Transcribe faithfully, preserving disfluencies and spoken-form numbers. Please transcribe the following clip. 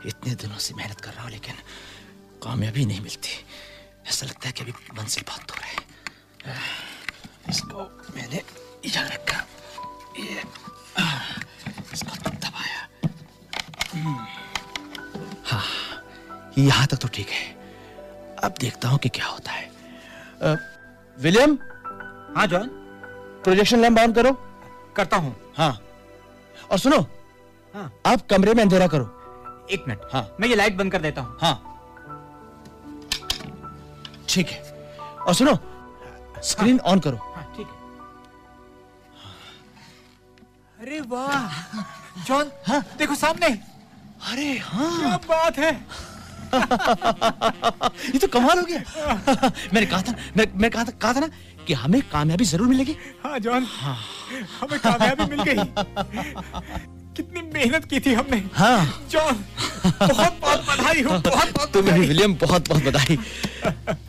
इतने दिनों से मेहनत कर रहा हूं लेकिन कामयाबी नहीं मिलती। ऐसा लगता है कि अभी मंजिल बहुत दूर है। इसको मैंने यहाँ रखा, ये इसको दबाया। हाँ, यहाँ तक तो ठीक है। अब देखता हूँ कि क्या होता है। आ, विलियम। हाँ जॉन। प्रोजेक्शन लैंप ऑन करो। करता हूँ। हाँ, और सुनो। हाँ। आप कमरे में अंधेरा करो। एक मिनट। हाँ, मैं ये लाइट बंद कर देता हूँ। हाँ, ठीक है। और सुनो, स्क्रीन ऑन करो। हाँ, ठीक है। अरे वाह जॉन, हाँ? देखो सामने। अरे हाँ, क्या बात है। ये तो कमाल हो गया। मैंने कहा था, मैं मैं कहा था, कहा था ना कि हमें कामयाबी जरूर मिलेगी। हाँ जॉन, हाँ। हमें कामयाबी मिल गई। कितनी मेहनत की थी हमने। हाँ जॉन, बहुत बहुत बधाई हो। बहुत बहुत तुम्हें भी विलियम, बहुत बहुत बधाई।